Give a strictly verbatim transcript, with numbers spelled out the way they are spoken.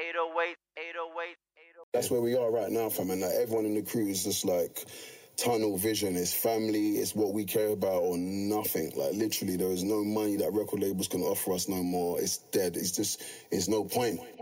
That's where we are right now, fam. And like everyone in the crew is just like tunnel vision. It's family. It's what we care about or nothing. Like literally, there is no money that record labels can offer us no more. It's dead. It's just, it's no point.